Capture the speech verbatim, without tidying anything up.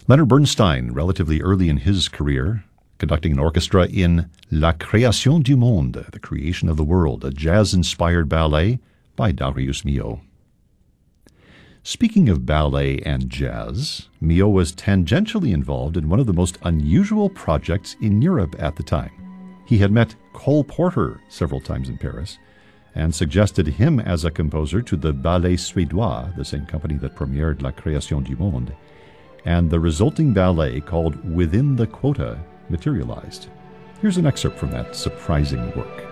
Leonard Bernstein, relatively early in his career, conducting an orchestra in La Création du Monde, The Creation of the World, a jazz-inspired ballet by Darius Milhaud. Speaking of ballet and jazz, Milhaud was tangentially involved in one of the most unusual projects in Europe at the time. He had met Cole Porter several times in Paris and suggested him as a composer to the Ballet Suédois, the same company that premiered La Création du Monde, and the resulting ballet called Within the Quota materialized. Here's an excerpt from that surprising work.